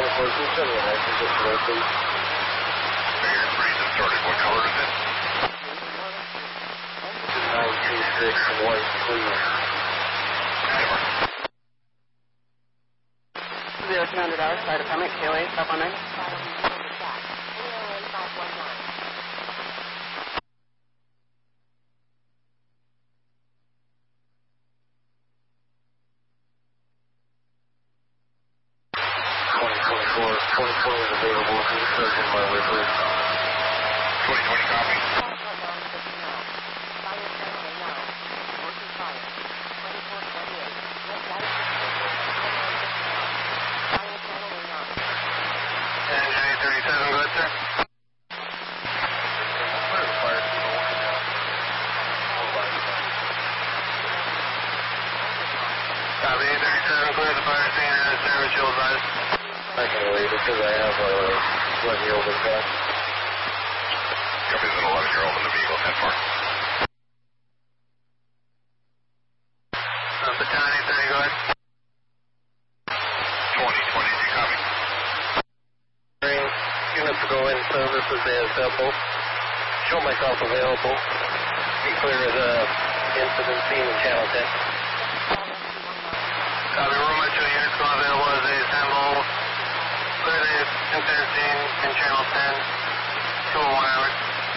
send me a message just below, please. Figure 3 distorted. What color is it? 926 white, please. Never. 0200 Fire Department, KOA, 519. Is available. Can you search in my way, please? 2020 copy. And J37, go ahead, sir. Copy, 37, clear the fire scene and service shield advised. I can leave because I have 11-year-old in the car. Copy, there's an 11-year-old in the vehicle, 10-4. Battalion 30, go ahead. 2020, do you copy? Units go in service as they assemble. Show myself available. Be clear of the incident scene in Channel 10. Copy, room at 2 units go available as they assemble. Clear the incident scene in Channel 10. 201 hours.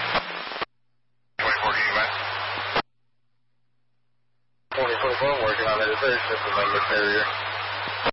24, can you back? 2024, I'm working on it. It's very simple number carrier.